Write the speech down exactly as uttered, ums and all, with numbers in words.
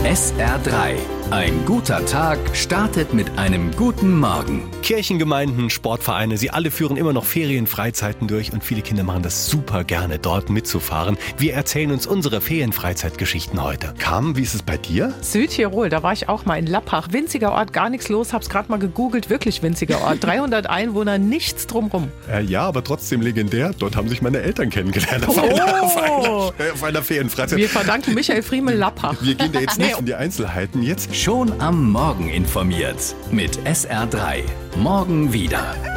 S R drei. Ein guter Tag startet mit einem guten Morgen. Kirchengemeinden, Sportvereine, sie alle führen immer noch Ferien, Freizeiten durch und viele Kinder machen das super gerne, dort mitzufahren. Wir erzählen uns unsere Ferien-Freizeitgeschichten heute. Carmen, wie ist es bei dir? Südtirol, da war ich auch mal in Lappach. Winziger Ort, gar nichts los, hab's gerade mal gegoogelt, wirklich winziger Ort. dreihundert Einwohner, nichts drumrum. Äh, ja, aber trotzdem legendär. Dort haben sich meine Eltern kennengelernt auf, oh. einer, auf, einer, äh, auf einer Ferienfreizeit. Wir verdanken Michael Friemel Lappach. Wir gehen da jetzt nicht in die Einzelheiten. Jetzt schon am Morgen informiert mit S R drei. Morgen wieder.